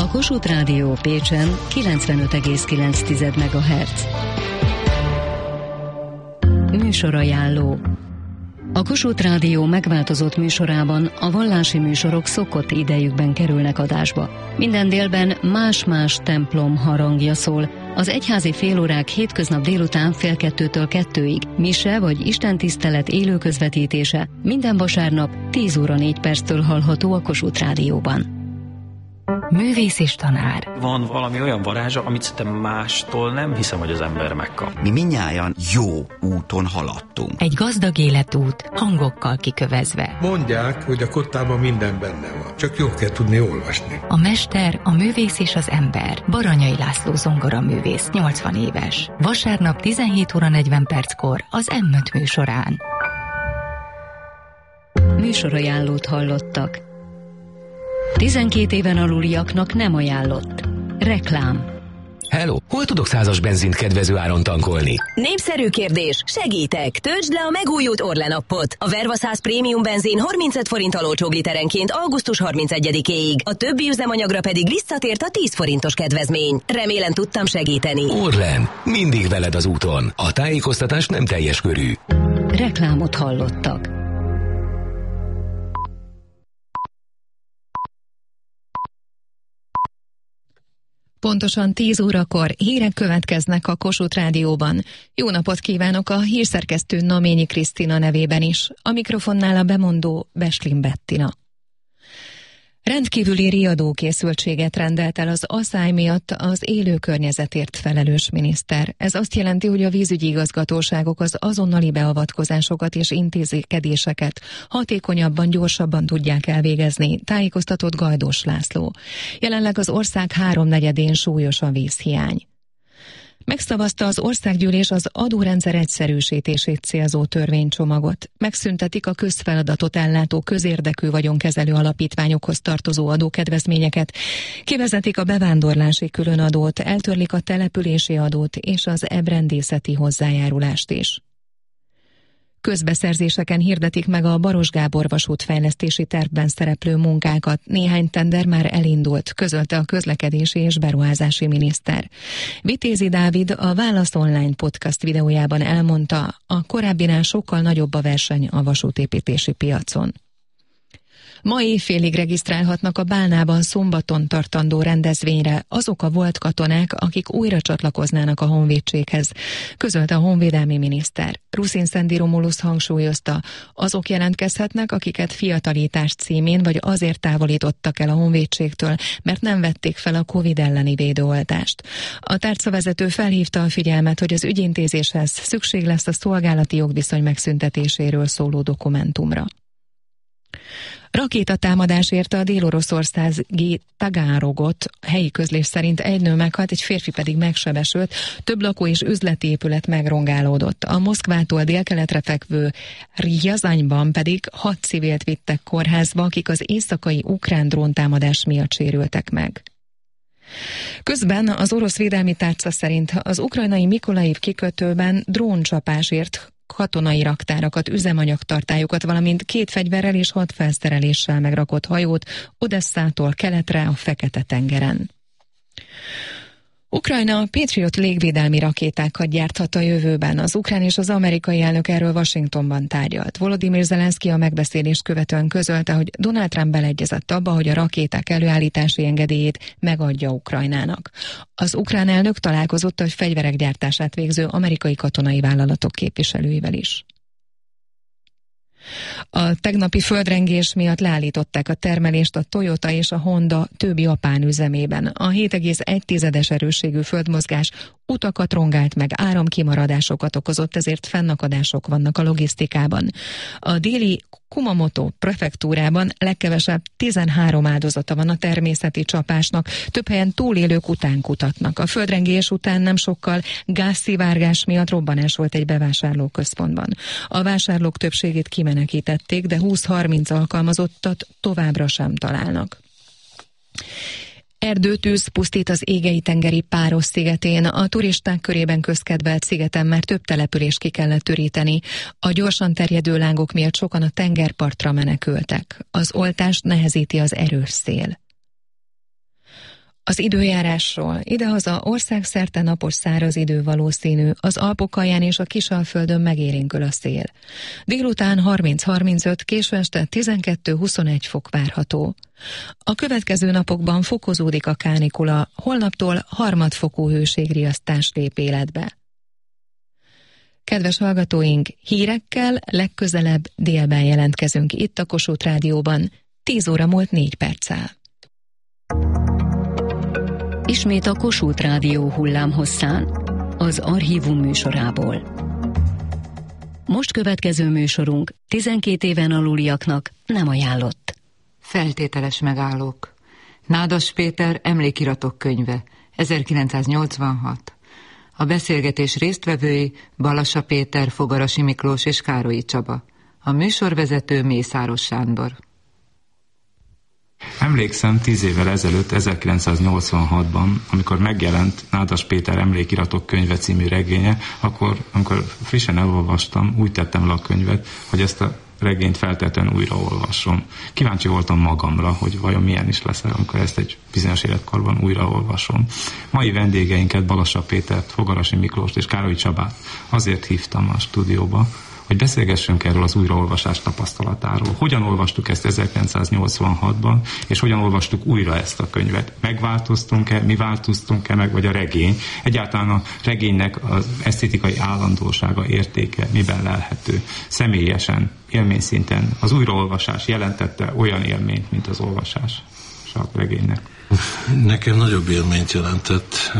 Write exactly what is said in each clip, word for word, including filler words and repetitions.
Kossuth Rádió Pécsen kilencvenöt egész kilenc megahertz. Műsorajánló. A Kossuth Rádió megváltozott műsorában a vallási műsorok szokott idejükben kerülnek adásba. Minden délben más-más templom harangja szól. Az egyházi félórák hétköznap délután fél kettőtől kettőig, mise vagy istentisztelet élő közvetítése minden vasárnap tíz óra négy perctől hallható a Kossuth Rádióban. Művész és tanár. Van valami olyan varázsa, amit szerintem mástól nem hiszem, hogy az ember megkap. Mi mindnyájan jó úton haladtunk. Egy gazdag életút, hangokkal kikövezve. Mondják, hogy a kottában minden benne van, csak jól kell tudni olvasni. A mester, a művész és az ember. Baranyai László zongoraművész, nyolcvan éves. Vasárnap tizenhét óra negyven perckor az em öt műsorán. Műsorajánlót hallottak. tizenkét éven aluliaknak nem ajánlott. Reklám. Hello, hol tudok százas benzint kedvező áron tankolni? Népszerű kérdés, segítek! Töltsd le a megújult Orlen appot. A Verva száz prémium benzin harmincöt forinttal olcsóbb literenként augusztus harmincegyedikéig. A többi üzemanyagra pedig visszatért a tíz forintos kedvezmény. Remélem tudtam segíteni. Orlen, mindig veled az úton. A tájékoztatás nem teljes körű. Reklámot hallottak. Pontosan tíz órakor hírek következnek a Kossuth Rádióban. Jó napot kívánok a hírszerkesztő Naményi Krisztina nevében is. A mikrofonnál a bemondó Beslin Bettina. Rendkívüli riadókészültséget rendelt el az asszály miatt az élő környezetért felelős miniszter. Ez azt jelenti, hogy a vízügyi igazgatóságok az azonnali beavatkozásokat és intézkedéseket hatékonyabban, gyorsabban tudják elvégezni, tájékoztatott Gajdós László. Jelenleg az ország háromnegyedén súlyos a vízhiány. Megszavazta az országgyűlés az adórendszer egyszerűsítését célzó törvénycsomagot. Megszüntetik a közfeladatot ellátó közérdekű vagyonkezelő alapítványokhoz tartozó adókedvezményeket, kivezetik a bevándorlási különadót, eltörlik a települési adót és az ebrendészeti hozzájárulást is. Közbeszerzéseken hirdetik meg a Baros Gábor vasútfejlesztési tervben szereplő munkákat. Néhány tender már elindult, közölte a közlekedési és beruházási miniszter. Vitézi Dávid a Válasz Online podcast videójában elmondta, a korábbinál sokkal nagyobb a verseny a vasútépítési piacon. Ma éjfélig regisztrálhatnak a Bálnában szombaton tartandó rendezvényre azok a volt katonák, akik újra csatlakoznának a honvédséghez, közölte a honvédelmi miniszter. Ruszin Szendi Romulusz hangsúlyozta, azok jelentkezhetnek, akiket fiatalítás címén vagy azért távolítottak el a honvédségtől, mert nem vették fel a Covid elleni védőoltást. A tárcavezető felhívta a figyelmet, hogy az ügyintézéshez szükség lesz a szolgálati jogviszony megszüntetéséről szóló dokumentumra. Rakétatámadás érte a dél-oroszországi Tagárogot. Helyi közlés szerint egy nő meghalt, egy férfi pedig megsebesült, több lakó és üzleti épület megrongálódott. A Moszkvától délkeletre fekvő Rjazanyban pedig hat civilt vittek kórházba, akik az éjszakai ukrán dróntámadás miatt sérültek meg. Közben az orosz védelmi tárca szerint az ukrajnai Mikolaiv kikötőben dróncsapásért katonai raktárakat, üzemanyagtartályokat, valamint két fegyverrel és hat felszereléssel megrakott hajót Odesszától keletre a Fekete-tengeren. Ukrajna Patriot légvédelmi rakétákat gyárthat a jövőben. Az ukrán és az amerikai elnök erről Washingtonban tárgyalt. Volodymyr Zelenszky a megbeszélést követően közölte, hogy Donald Trump beleegyezett abba, hogy a rakéták előállítási engedélyét megadja Ukrajnának. Az ukrán elnök találkozott a fegyverek gyártását végző amerikai katonai vállalatok képviselőivel is. A tegnapi földrengés miatt leállították a termelést a Toyota és a Honda több japán üzemében. A hét egész egy erősségű földmozgás utakat rongált meg, áramkimaradásokat okozott, ezért fennakadások vannak a logisztikában. A déli Kumamoto prefektúrában legkevesebb tizenhárom áldozata van a természeti csapásnak, több helyen túlélők után kutatnak. A földrengés után nem sokkal gázszivárgás miatt robbanás volt egy bevásárlóközpontban. A vásárlók többségét kimenekítették, de húsz-harminc alkalmazottat továbbra sem találnak. Erdőtűz pusztít az Égei-tengeri Páros szigetén. A turisták körében közkedvelt szigeten már több települést ki kellett töríteni. A gyorsan terjedő lángok miatt sokan a tengerpartra menekültek. Az oltást nehezíti az erős szél. Az időjárásról. Idehaza országszerte napos száraz idő valószínű, az Alpokalján és a Kisalföldön megélénkül a szél. Délután harminc-harmincöt, késő este tizenkettő-huszonegy fok várható. A következő napokban fokozódik a kánikula, holnaptól harmadfokú hőségriasztás lép életbe. Kedves hallgatóink, hírekkel legközelebb délben jelentkezünk itt a Kossuth Rádióban, tíz óra múlt négy perccel. Ismét a Kossuth Rádió hullámhosszán, az Archívum műsorából. Most következő műsorunk tizenkét éven aluliaknak nem ajánlott. Feltételes megállók. Nádas Péter emlékiratok könyve, ezerkilencszáznyolcvanhat. A beszélgetés résztvevői Balassa Péter, Fogarasi Miklós és Károlyi Csaba. A műsorvezető Mészáros Sándor. Emlékszem tíz évvel ezelőtt, ezerkilencszáznyolcvanhatban, amikor megjelent Nádas Péter emlékiratok könyve című regénye, akkor, amikor frissen elolvastam, úgy tettem le a könyvet, hogy ezt a regényt feltétlenül újraolvasom. Kíváncsi voltam magamra, hogy vajon milyen is lesz, amikor ezt egy bizonyos életkorban újraolvasom. Mai vendégeinket, Balassa Pétert, Fogarasi Miklóst és Károlyi Csabát azért hívtam a stúdióba, hogy beszélgessünk erről az újraolvasás tapasztalatáról. Hogyan olvastuk ezt ezerkilencszáznyolcvanhatban, és hogyan olvastuk újra ezt a könyvet? Megváltoztunk-e, mi változtunk-e meg, vagy a regény? Egyáltalán a regénynek az esztétikai állandósága, értéke miben lelhető? Személyesen, élményszinten az újraolvasás jelentette olyan élményt, mint az olvasás a regénynek? Nekem nagyobb élményt jelentett,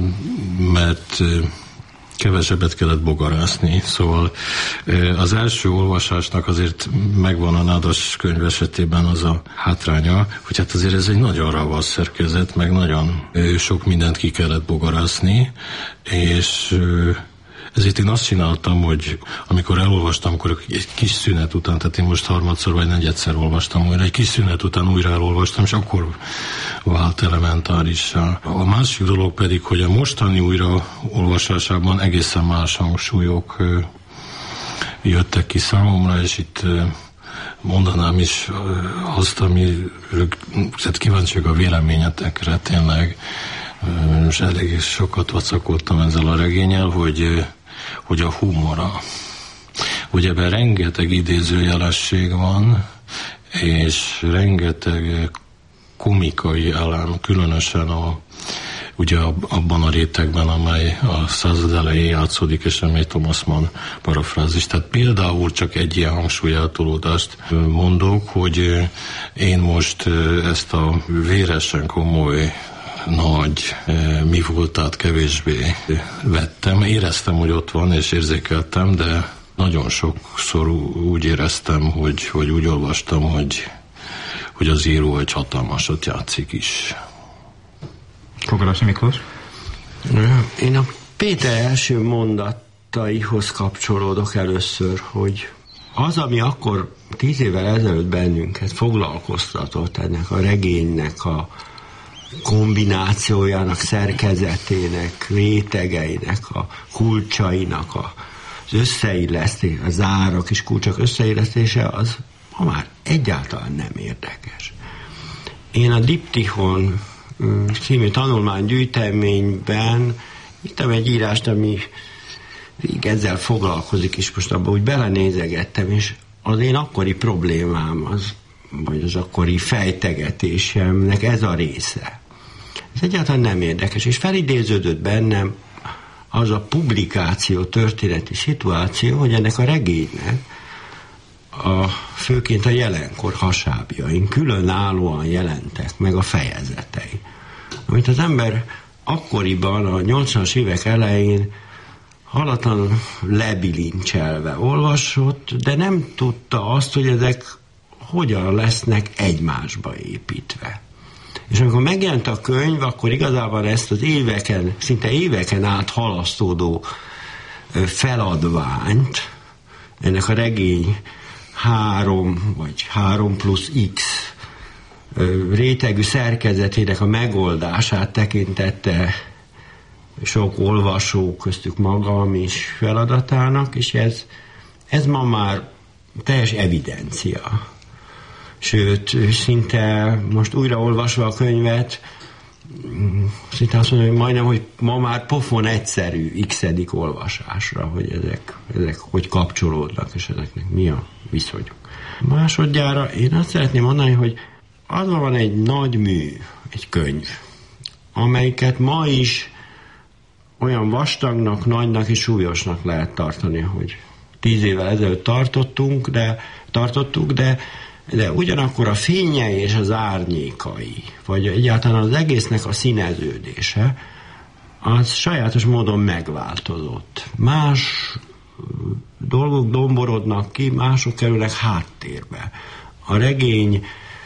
mert kevesebbet kellett bogarászni, szóval az első olvasásnak azért megvan a Nádas könyv esetében az a hátránya, hogy hát azért ez egy nagyon ravasz szerkezet, meg nagyon sok mindent ki kellett bogarászni, és ezért én azt csináltam, hogy amikor elolvastam, akkor egy kis szünet után, tehát én most harmadszor vagy negyedszer olvastam újra, egy kis szünet után újra elolvastam, és akkor vált elementárissá. A másik dolog pedig, hogy a mostani újraolvasásában egészen más hangsúlyok jöttek ki számomra, és itt mondanám is azt, ami kíváncsiak a véleményetekre tényleg, és elég sokat vacakoltam ezzel a regénnyel, hogy, hogy a humora. Ugye ebben rengeteg idézőjelesség van, és rengeteg komikai elem, különösen a, ugye abban a rétegben, amely a század elején játszódik, és amely Thomas Mann parafrázis. Tehát például csak egy ilyen hangsúlyeltolódást mondok, hogy én most ezt a véresen komoly nagy, mi volt, tehát kevésbé vettem. Éreztem, hogy ott van, és érzékeltem, de nagyon sokszor úgy éreztem, hogy, hogy úgy olvastam, hogy, hogy az író egy hatalmasat játszik is. Fogarasi Miklós? Én a Péter első mondataihoz kapcsolódok először, hogy az, ami akkor tíz évvel ezelőtt bennünket foglalkoztatott, ennek a regénynek a kombinációjának, szerkezetének, rétegeinek, a kulcsainak az összeillesztése, a zárak és kulcsok összeillesztése, az ma már egyáltalán nem érdekes. Én a Diptychon című tanulmánygyűjteményben írtam egy írást, ami ezzel foglalkozik, és most abban úgy belenézegettem, és az én akkori problémám, az, vagy az akkori fejtegetésemnek ez a része. Ez egyáltalán nem érdekes, és felidéződött bennem az a publikáció történeti szituáció, hogy ennek a regénynek a, főként a jelenkor hasábjain különállóan jelentek meg a fejezetei. Amit az ember akkoriban, a nyolcvanas évek elején halatlanul lebilincselve olvasott, de nem tudta azt, hogy ezek hogyan lesznek egymásba építve. És amikor megjelent a könyv, akkor igazából ezt az éveken, szinte éveken át halasztódó feladványt, ennek a regény három vagy három plusz x rétegű szerkezetének a megoldását tekintette sok olvasó, köztük magam is feladatának, és ez, ez ma már teljes evidencia. Sőt, szinte most újraolvasva a könyvet, szinte azt mondom, hogy majdnem, hogy ma már pofon egyszerű x-edik olvasásra, hogy ezek, ezek hogy kapcsolódnak, és ezeknek mi a viszonyuk. Másodjára én azt szeretném mondani, hogy az van egy nagy mű, egy könyv, amelyiket ma is olyan vastagnak, nagynak és súlyosnak lehet tartani, hogy tíz évvel ezelőtt tartottunk, de, tartottuk, de, de ugyanakkor a fényei és az árnyékai, vagy egyáltalán az egésznek a színeződése, az sajátos módon megváltozott. Más dolgok domborodnak ki, mások kerülnek háttérbe. A regény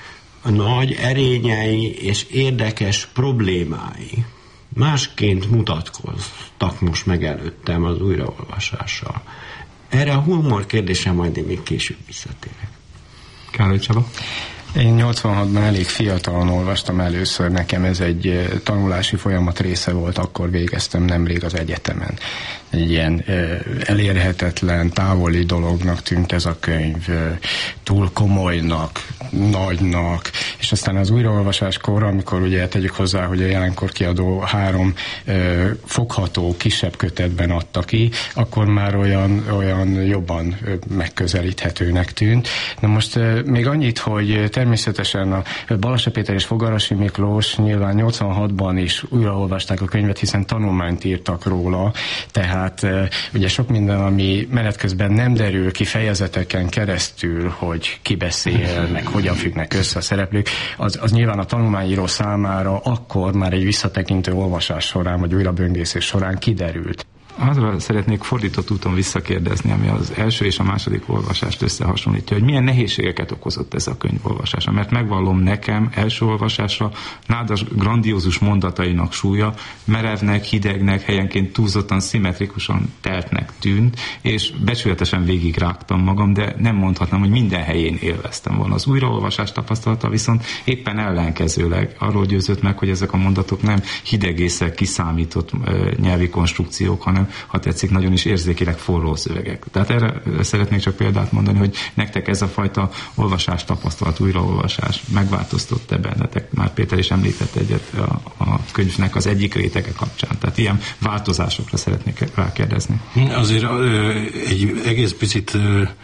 a nagy erényei és érdekes problémái másként mutatkoztak most meg előttem az újraolvasással. Erre a humor kérdésre majd én még később visszatérek. Károly Csaba? Én nyolcvanhatban elég fiatalon olvastam először, nekem ez egy tanulási folyamat része volt, akkor végeztem nemrég az egyetemen. Egy ilyen elérhetetlen, távoli dolognak tűnt ez a könyv, túl komolynak, nagynak, és aztán az újraolvasáskor, amikor ugye tegyük hozzá, hogy a jelenkor kiadó három fogható, kisebb kötetben adta ki, akkor már olyan, olyan jobban megközelíthetőnek tűnt. Na most még annyit, hogy természetesen a Balassa Péter és Fogarasi Miklós nyilván nyolcvanhatban is újraolvasták a könyvet, hiszen tanulmányt írtak róla, tehát ugye sok minden, ami menet közben nem derül ki fejezeteken keresztül, hogy ki beszél, meg hogyan függnek össze a szereplők, az, az nyilván a tanulmányíró számára akkor már egy visszatekintő olvasás során, vagy újraböngészés során kiderült. Azra szeretnék fordított úton visszakérdezni, ami az első és a második olvasást összehasonlítja, hogy milyen nehézségeket okozott ez a könyv olvasása. Mert megvallom, nekem első olvasásra Nádas grandiózus mondatainak súlya merevnek, hidegnek, helyenként túlzottan szimmetrikusan teltnek tűnt, és becsületesen végigrágtam magam, de nem mondhatnám, hogy minden helyén élveztem volna. Az újraolvasás tapasztalata viszont éppen ellenkezőleg arról győzött meg, hogy ezek a mondatok nem hidegészek, kiszámított uh, nyelvi konstrukciók, hanem ha tetszik, nagyon is érzékileg forró szövegek. Tehát erre szeretnék csak példát mondani, hogy nektek ez a fajta olvasás tapasztalat, újraolvasás megváltoztott-e bennetek? Már Péter is említett egyet a, a könyvnek az egyik rétege kapcsán. Tehát ilyen változásokra szeretnék rákérdezni. Azért egy egész picit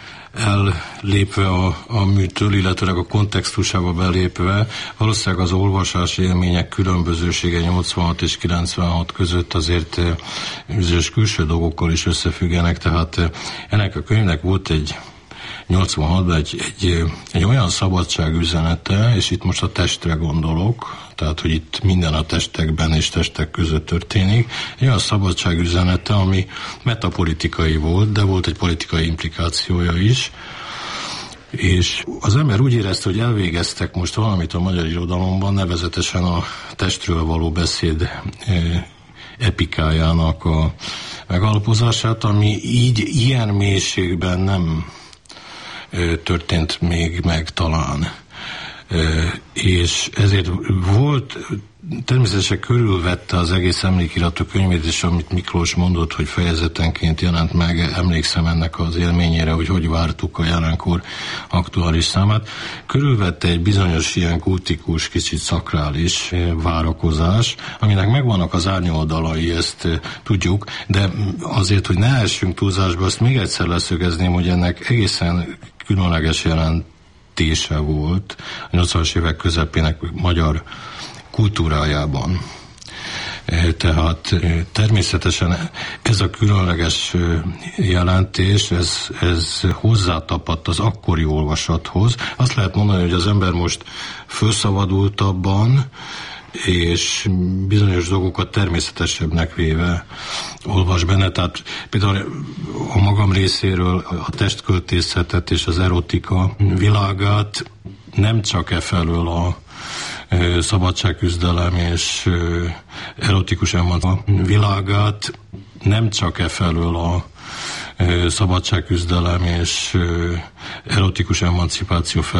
ellépve a, a műtől, illetőleg a kontextusába belépve, valószínűleg az olvasási élmények különbözősége nyolcvanhat és kilencvenhat között azért bizonyos külső dolgokkal is összefüggenek, tehát ennek a könyvnek volt egy nyolcvanhatban egy, egy, egy olyan szabadságüzenete, és itt most a testre gondolok, tehát, hogy itt minden a testekben és testek között történik, egy olyan szabadságüzenete, ami metapolitikai volt, de volt egy politikai implikációja is, és az ember úgy érezte, hogy elvégeztek most valamit a magyar irodalomban, nevezetesen a testről való beszéd epikájának a megalapozását, ami így ilyen mélységben nem történt még meg talán. És ezért volt, természetesen körülvette az egész emlékiratok könyvét, és amit Miklós mondott, hogy fejezetenként jelent meg, emlékszem ennek az élményére, hogy hogy vártuk a jelenkor aktuális számát. Körülvette egy bizonyos ilyen kultikus, kicsit szakrális várakozás, aminek megvannak az árnyoldalai, ezt tudjuk, de azért, hogy ne essünk túlzásba, azt még egyszer leszögezném, hogy ennek egészen különleges jelentése volt a nyolcvanas évek közepének magyar kultúrájában. Tehát természetesen ez a különleges jelentés, ez, ez hozzátapadt az akkori olvasathoz. Azt lehet mondani, hogy az ember most felszabadultabban, és bizonyos dolgokat természetesebbnek véve olvas benne. Tehát például a magam részéről a testköltészetet és az erotika világát nem csak e felől a szabadságküzdelem és erotikus emancipáció világát, nem csak e felől a szabadságküzdelem és erotikus emancipáció fel